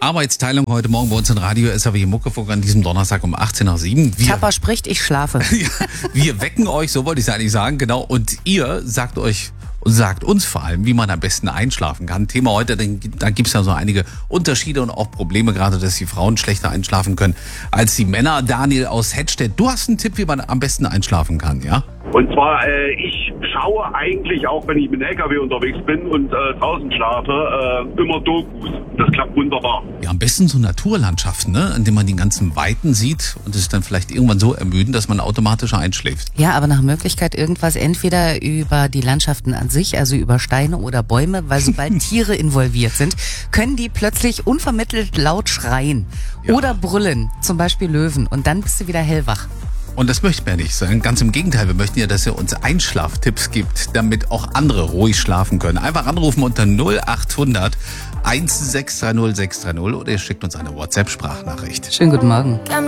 Arbeitsteilung heute Morgen bei uns in Radio SAW Muckefuck an diesem Donnerstag um 18 nach 7. Tapper spricht, ich schlafe. Wir wecken euch, so wollte ich es eigentlich sagen, genau. Und ihr sagt uns vor allem, wie man am besten einschlafen kann. Thema heute, da gibt es ja so einige Unterschiede und auch Probleme, gerade dass die Frauen schlechter einschlafen können als die Männer. Daniel aus Hedstedt, du hast einen Tipp, wie man am besten einschlafen kann, ja? Und zwar, ich schaue eigentlich, auch wenn ich mit dem LKW unterwegs bin und draußen schlafe, immer Dokus. Das klappt wunderbar. Ja, am besten so Naturlandschaften, ne? In denen man die ganzen Weiten sieht und es ist dann vielleicht irgendwann so ermüdend, dass man automatisch einschläft. Ja, aber nach Möglichkeit irgendwas entweder über die Landschaften an sich, also über Steine oder Bäume, weil sobald Tiere involviert sind, können die plötzlich unvermittelt laut schreien oder brüllen, zum Beispiel Löwen, und dann bist du wieder hellwach. Und das möchten wir nicht sein. Ganz im Gegenteil, wir möchten ja, dass ihr uns Einschlaftipps gibt, damit auch andere ruhig schlafen können. Einfach anrufen unter 0800 1630 630 oder ihr schickt uns eine WhatsApp-Sprachnachricht. Schönen guten Morgen.